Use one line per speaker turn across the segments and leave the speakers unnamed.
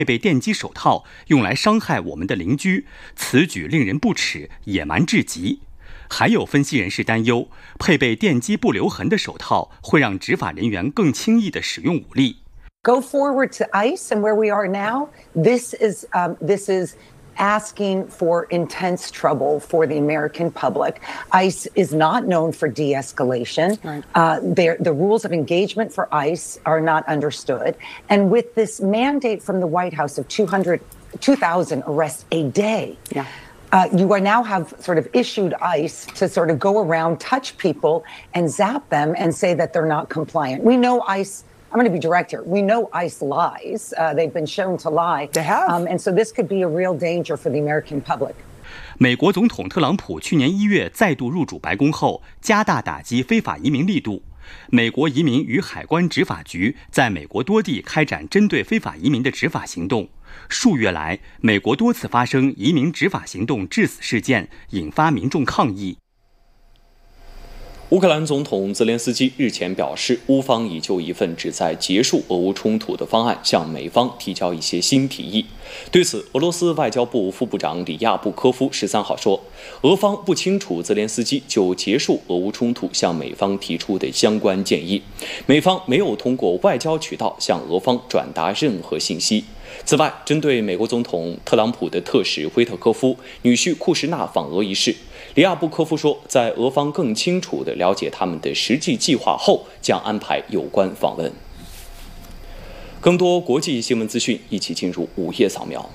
配备电击手套用来伤害我们的邻居，此举令人不齿，野蛮至极。还有分析人士担忧，配备电击不留痕的手套会让执法人员更轻易地使用武力。
Go forward to ICE and where we are now, this is asking for intense trouble for the American public. ICE is not known for de-escalation. Right. The rules of engagement for ICE are not understood. And with this mandate from the White House of 2,000 arrests a day, you are now have sort of issued ICE to sort of go around, touch people, and zap them and say that they're not compliant. We know ICE...I'm going to be direct here. We know ICE lies. They've been shown to lie.
They have.
And so this could be a real danger for the American public.
美国总统特朗普去年1月再度入主白宫后，加大打击非法移民力度。美国移民与海关执法局在美国多地开展针对非法移民的执法行动。数月来，美国多次发生移民执法行动致死事件，引发民众抗议。
乌克兰总统泽连斯基日前表示，乌方已就一份旨在结束俄乌冲突的方案向美方提交一些新提议。对此，俄罗斯外交部副部长里亚布科夫13号说，俄方不清楚泽连斯基就结束俄乌冲突向美方提出的相关建议，美方没有通过外交渠道向俄方转达任何信息。此外，针对美国总统特朗普的特使惠特科夫、女婿库什纳访俄一事，里亚布科夫说，在俄方更清楚地了解他们的实际计划后，将安排有关访问。更多国际新闻资讯，一起进入午夜扫描。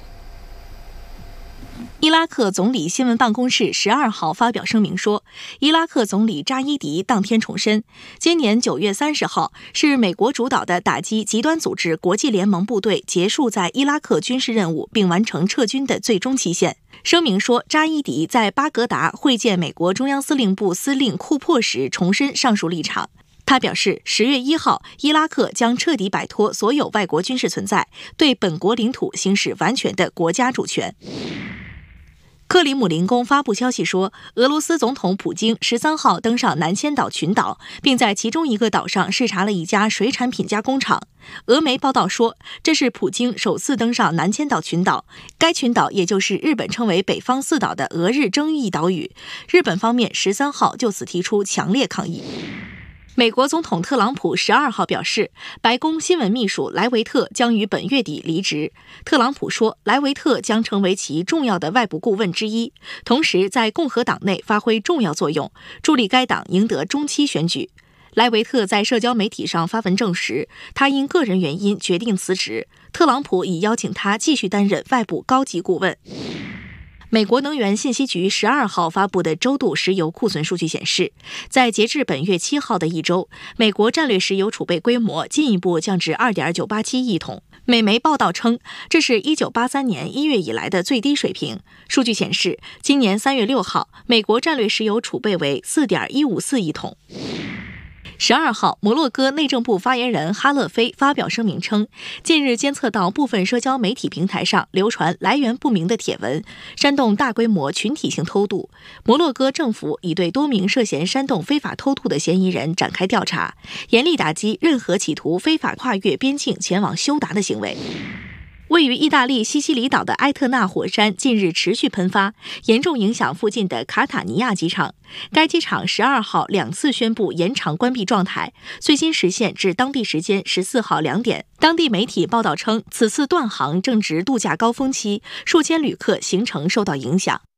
伊拉克总理新闻办公室12号发表声明说，伊拉克总理扎伊迪当天重申，今年9月30号是美国主导的打击极端组织国际联盟部队结束在伊拉克军事任务并完成撤军的最终期限。声明说，扎伊迪在巴格达会见美国中央司令部司令库珀时重申上述立场。他表示，10月1号，伊拉克将彻底摆脱所有外国军事存在，对本国领土行使完全的国家主权。克里姆林宫发布消息说，俄罗斯总统普京13号登上南千岛群岛，并在其中一个岛上视察了一家水产品加工厂。俄媒报道说，这是普京首次登上南千岛群岛，该群岛也就是日本称为北方四岛的俄日争议岛屿。日本方面13号就此提出强烈抗议。美国总统特朗普12号表示，白宫新闻秘书莱维特将于本月底离职。特朗普说，莱维特将成为其重要的外部顾问之一，同时在共和党内发挥重要作用，助力该党赢得中期选举。莱维特在社交媒体上发文证实，他因个人原因决定辞职。特朗普已邀请他继续担任外部高级顾问。美国能源信息局12号发布的周度石油库存数据显示，在截至本月7号的一周，美国战略石油储备规模进一步降至 2.987 亿桶。美媒报道称，这是1983年1月以来的最低水平。数据显示，今年3月6号，美国战略石油储备为 4.154 亿桶。12号，摩洛哥内政部发言人哈勒菲发表声明称，近日监测到部分社交媒体平台上流传来源不明的帖文，煽动大规模群体性偷渡。摩洛哥政府已对多名涉嫌煽动非法偷渡的嫌疑人展开调查，严厉打击任何企图非法跨越边境前往休达的行为。位于意大利西西里岛的埃特纳火山近日持续喷发，严重影响附近的卡塔尼亚机场。该机场12号2次宣布延长关闭状态，最新时限至当地时间14号2点。当地媒体报道称，此次断航正值度假高峰期，数千旅客行程受到影响。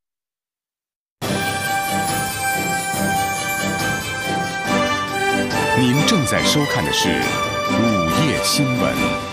您正在收看的是午夜新闻。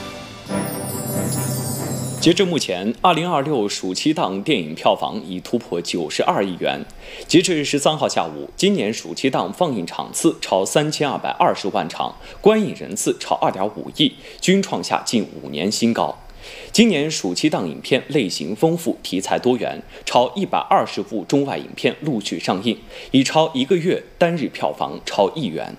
截至目前，2026暑期档电影票房已突破92亿元。截至13号下午，今年暑期档放映场次超3220万场，观影人次超2.5亿，均创下近5年新高。今年暑期档影片类型丰富，题材多元，超120部中外影片陆续上映，已超1个月单日票房超1亿元。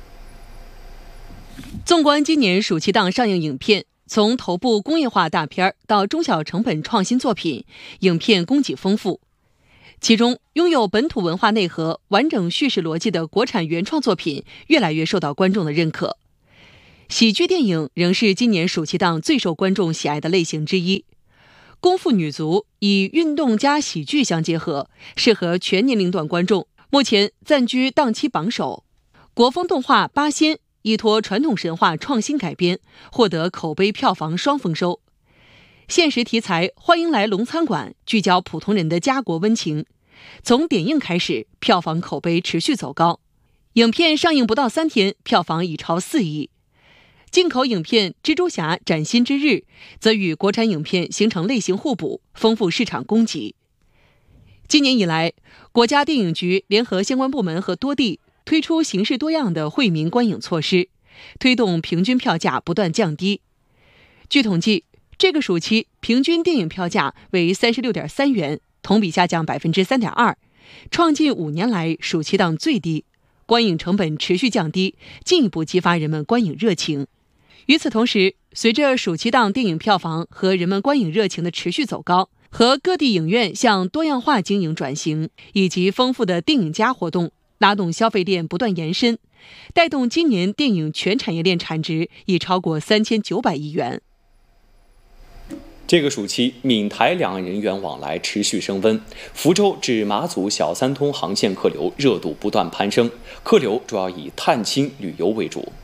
纵观今年暑期档上映影片，从头部工业化大片到中小成本创新作品，影片供给丰富。其中，拥有本土文化内核、完整叙事逻辑的国产原创作品越来越受到观众的认可。 喜剧电影仍是今年暑期档最受观众喜爱的类型之一。功夫女足以运动加喜剧相结合，适合全年龄段观众，目前暂居档期榜首。国风动画《八仙》依托传统神话创新改编，获得口碑票房双丰收。现实题材《欢迎来龙餐馆》聚焦普通人的家国温情，从点映开始，票房口碑持续走高。影片上映不到3天，票房已超4亿。进口影片《蜘蛛侠：崭新之日》则与国产影片形成类型互补，丰富市场供给。今年以来，国家电影局联合相关部门和多地推出形式多样的惠民观影措施，推动平均票价不断降低。据统计，这个暑期平均电影票价为36.3元，同比下降3.2%，创近5年来暑期档最低。观影成本持续降低，进一步激发人们观影热情。与此同时，随着暑期档电影票房和人们观影热情的持续走高，和各地影院向多样化经营转型，以及丰富的电影加活动，拉动消费链不断延伸，带动今年电影全产业链产值已超过3900亿元。
这个暑期，闽台两岸人员往来持续升温，福州至马祖小三通航线客流热度不断攀升，客流主要以探亲旅游为主。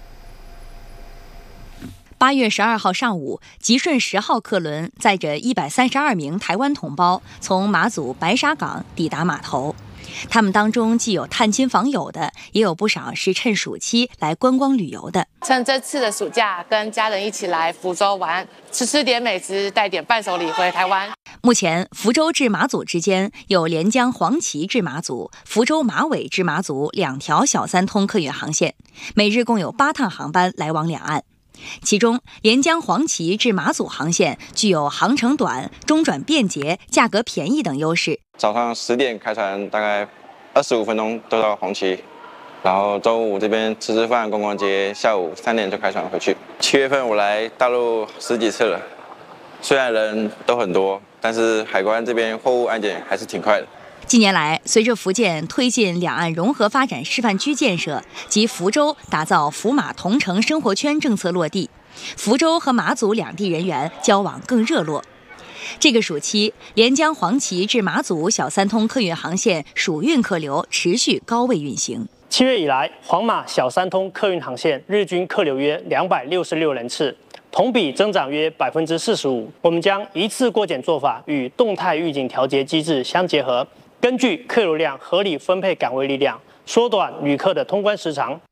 8月12号上午，吉顺10号客轮载着132名台湾同胞从马祖白沙港抵达码头。他们当中既有探亲访友的，也有不少是趁暑期来观光旅游的。
趁这次的暑假，跟家人一起来福州玩，吃点美食，带点伴手礼回台湾。
目前，福州至马祖之间有连江黄岐至马祖、福州马尾至马祖2条小三通客运航线，每日共有8趟航班来往两岸。其中，连江黄岐至马祖航线具有航程短、中转便捷、价格便宜等优势。
早上10点开船，大概25分钟都到黄岐，然后中午这边吃饭、逛逛街，下午3点就开船回去。7月份我来大陆10几次了，虽然人都很多，但是海关这边货物安检还是挺快的。
近年来，随着福建推进两岸融合发展示范区建设及福州打造福马同城生活圈政策落地，福州和马祖两地人员交往更热络。这个暑期，连江黄岐至马祖小三通客运航线暑运客流持续高位运行。
7月以来，黄马小三通客运航线日均客流约266人次，同比增长约45%。我们将一次过检做法与动态预警调节机制相结合，根据客流量合理分配岗位力量，缩短旅客的通关时长。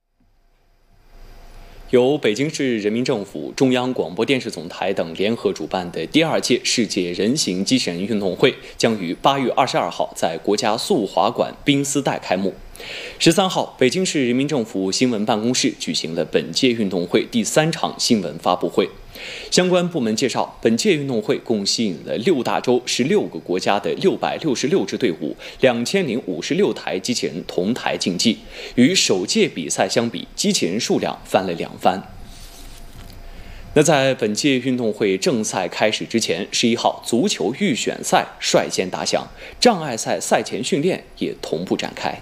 由北京市人民政府、中央广播电视总台等联合主办的第2届世界人形机器人运动会将于8月22号在国家速滑馆冰丝带开幕。13号，北京市人民政府新闻办公室举行了本届运动会第3场新闻发布会。相关部门介绍，本届运动会共吸引了6大洲16个国家的666支队伍，2056台机器人同台竞技。与首届比赛相比，机器人数量翻了2番。那在本届运动会正赛开始之前，11号足球预选赛率先打响，障碍赛赛前训练也同步展开。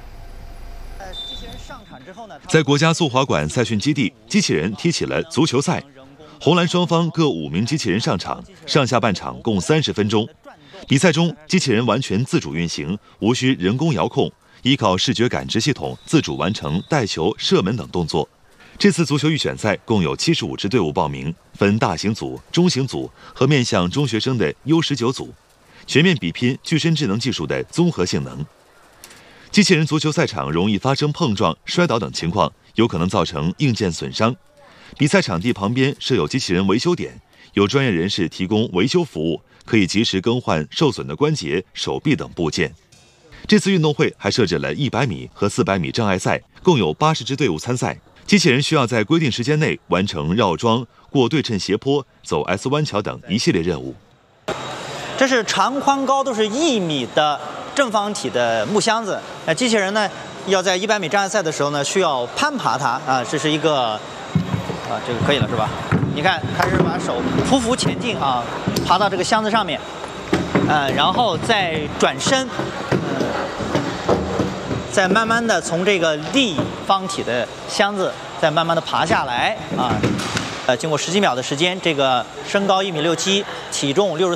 在国家速滑馆赛训基地，机器人踢起了足球赛。红蓝双方各5名机器人上场，上下半场共30分钟。比赛中，机器人完全自主运行，无需人工遥控，依靠视觉感知系统自主完成带球、射门等动作。这次足球预选赛共有75支队伍报名，分大型组、中型组和面向中学生的 U19 组，全面比拼具身智能技术的综合性能。机器人足球赛场容易发生碰撞、摔倒等情况，有可能造成硬件损伤。比赛场地旁边设有机器人维修点，有专业人士提供维修服务，可以及时更换受损的关节、手臂等部件。这次运动会还设置了100米和400米障碍赛，共有80支队伍参赛。机器人需要在规定时间内完成绕桩、过对称斜坡、走 S 弯桥等一系列任务。
这是长宽高都是1米的正方体的木箱子。机器人呢要在100米障碍赛的时候呢，需要攀爬它啊，这是一个。这个可以了是吧？你看，开始把手匍匐前进啊，爬到这个箱子上面，然后再转身，再慢慢的从这个立方体的箱子再慢慢的爬下来啊， 经过10几秒的时间，这个身高1.67米，体重